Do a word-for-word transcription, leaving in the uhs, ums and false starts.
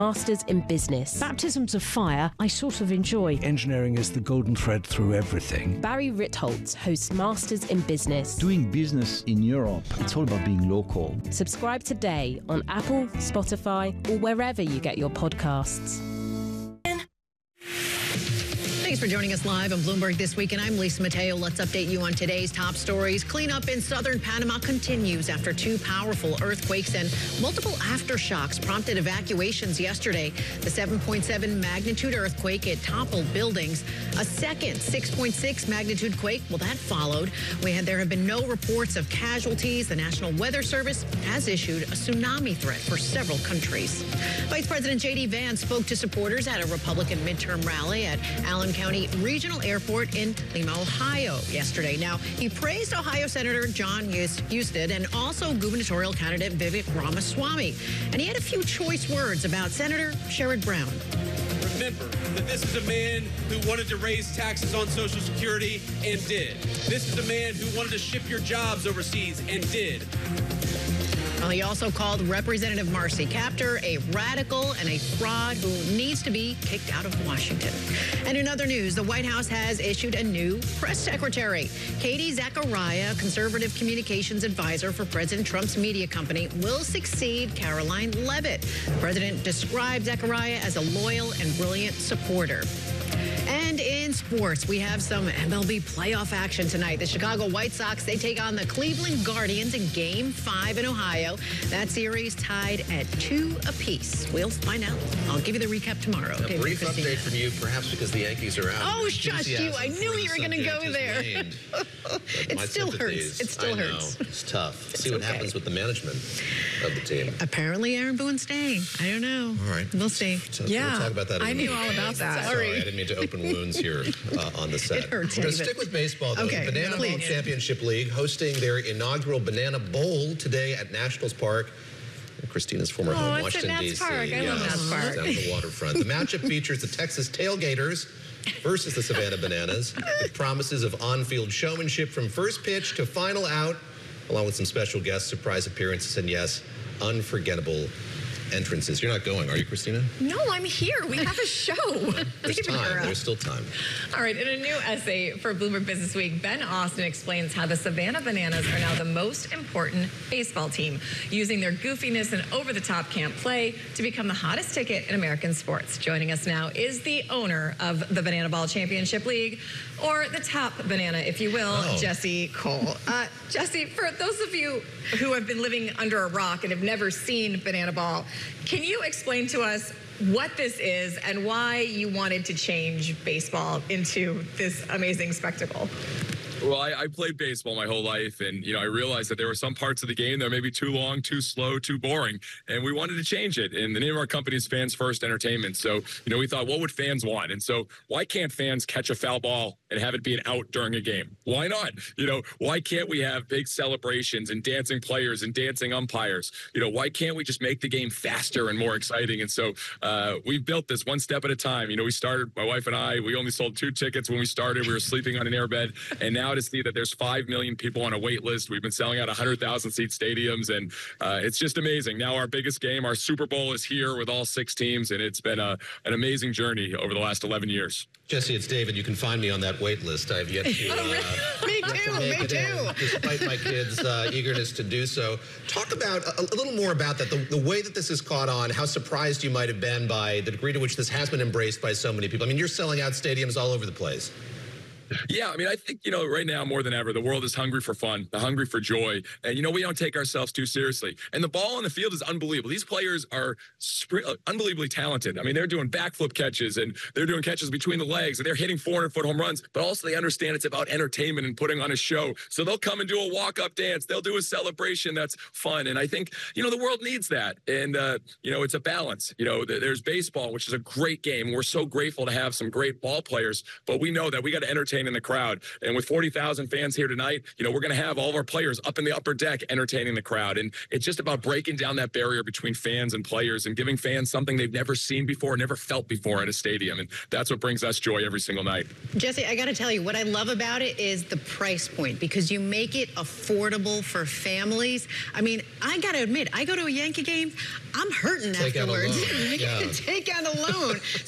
Masters in Business. Baptisms of fire, I sort of enjoy. Engineering is the golden thread through everything. Barry Ritholtz hosts Masters in Business. Doing business in Europe, it's all about being local. Subscribe today on Apple, Spotify, or wherever you get your podcasts. Thanks for joining us live on Bloomberg This Week, and I'm Lisa Mateo. Let's update you on today's top stories. Cleanup in southern Panama continues after two powerful earthquakes and multiple aftershocks prompted evacuations yesterday. The seven point seven magnitude earthquake, it toppled buildings. A second six point six magnitude quake, well, that followed. We had there have been no reports of casualties. The National Weather Service has issued a tsunami threat for several countries. Vice President J D Vance spoke to supporters at a Republican midterm rally at Allen County Regional Airport in Lima, Ohio yesterday. Now, he praised Ohio Senator John Husted and also gubernatorial candidate Vivek Ramaswamy. And he had a few choice words about Senator Sherrod Brown. Remember that this is a man who wanted to raise taxes on Social Security and did. This is a man who wanted to ship your jobs overseas and did. Well, he also called Representative Marcy Kaptur a radical and a fraud who needs to be kicked out of Washington. And in other news, the White House has issued a new press secretary. Katie Zachariah, conservative communications advisor for President Trump's media company, will succeed Caroline Leavitt. The president described Zachariah as a loyal and brilliant supporter. And in sports, we have some M L B playoff action tonight. The Chicago White Sox, they take on the Cleveland Guardians in Game five in Ohio. That series tied at two apiece. We'll find out. I'll give you the recap tomorrow. A okay, brief Christina. update from you, perhaps because the Yankees are out. Oh, shush you. I knew you were going to go there. It still hurts. It still I know. hurts. It's tough. It's See what okay. happens with the management of the team. Apparently, Aaron Boone's staying. I don't know. All right. We'll see. So Yeah, we'll talk about that in I a knew minute. all about that. Sorry. Sorry, I didn't mean to open wounds here uh, on the set. It hurts, We're going to David. stick with baseball, though. Okay, The Banana please. Ball Championship League hosting their inaugural Banana Bowl today at Nationals Park. Christina's former Oh, home, it's at Washington, Nats D C. Park. I love Nats Park. Down at the waterfront. The matchup features the Texas Tailgaters versus the Savannah Bananas, with promises of on-field showmanship from first pitch to final out, along with some special guest surprise appearances and, yes, unforgettable entrances. You're not going, are you, Christina? No, I'm here. We have a show. There's David time. Gura. There's still time. All right, in a new essay for Bloomberg Business Week, Ben Austin explains how the Savannah Bananas are now the most important baseball team, using their goofiness and over-the-top camp play to become the hottest ticket in American sports. Joining us now is the owner of the Banana Ball Championship League, or the top banana, if you will, Oh. Jesse Cole. Uh, Jesse, for those of you who have been living under a rock and have never seen Banana Ball, can you explain to us what this is and why you wanted to change baseball into this amazing spectacle? Well, I, I played baseball my whole life, and, you know, I realized that there were some parts of the game that were maybe too long, too slow, too boring, and we wanted to change it. And the name of our company is Fans First Entertainment. So, you know, we thought, what would fans want? And so why can't fans catch a foul ball and have it be an out during a game? Why not? You know, why can't we have big celebrations and dancing players and dancing umpires? You know, why can't we just make the game faster and more exciting? And so uh, we've built this one step at a time. You know, we started, my wife and I, we only sold two tickets when we started. We were sleeping on an airbed, and now to see that there's five million people on a wait list. We've been selling out one hundred thousand seat stadiums, and uh, it's just amazing. Now our biggest game, our Super Bowl, is here with all six teams, and it's been a, an amazing journey over the last eleven years. Jesse, it's David. You can find me on that wait list. I've yet to, uh, Me yet to too, make me it too. in, despite my kids' uh, eagerness to do so. Talk about a, a little more about that, the, the way that this has caught on, how surprised you might have been by the degree to which this has been embraced by so many people. I mean, you're selling out stadiums all over the place. Yeah, I mean, I think, you know, right now more than ever, the world is hungry for fun, they're hungry for joy. And, you know, we don't take ourselves too seriously. And the ball on the field is unbelievable. These players are unbelievably talented. I mean, they're doing backflip catches, and they're doing catches between the legs, and they're hitting four hundred foot home runs. But also they understand it's about entertainment and putting on a show. So they'll come and do a walk-up dance. They'll do a celebration that's fun. And I think, you know, the world needs that. And, uh, you know, it's a balance. You know, there's baseball, which is a great game. We're so grateful to have some great ball players. But we know that we got to entertain entertaining the crowd. And with forty thousand fans here tonight, you know, we're going to have all of our players up in the upper deck entertaining the crowd. And it's just about breaking down that barrier between fans and players and giving fans something they've never seen before, never felt before at a stadium. And that's what brings us joy every single night. Jesse, I got to tell you, what I love about it is the price point, because you make it affordable for families. I mean, I got to admit, I go to a Yankee game, I'm hurting Take out a afterwards. loan. I Yeah. gotta take out a loan.